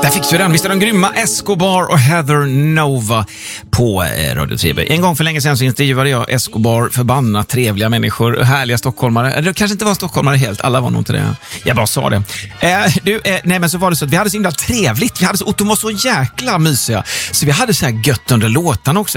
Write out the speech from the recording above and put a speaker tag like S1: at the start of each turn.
S1: Där fick vi den. Visst är de grymma? Escobar och Heather Nova på Radio Tribe. En gång för länge sedan så intervjuade jag Escobar, förbannat trevliga människor, härliga stockholmare. Eller det kanske inte var stockholmare helt, alla var nog inte det. Jag bara sa det. Nej men så var det så att vi hade så himla trevligt. De var så jäkla mysiga. Så vi hade så här gött under låtarna också.